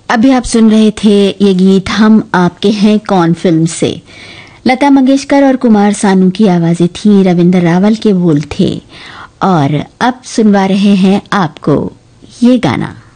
अभी आप सुन रहे थे ये गीत हम आपके हैं कौन फिल्म से। लता मंगेशकर और कुमार सानू की आवाजें थी, रविंद्र रावल के बोल थे। और अब सुनवा रहे हैं आपको ये गाना।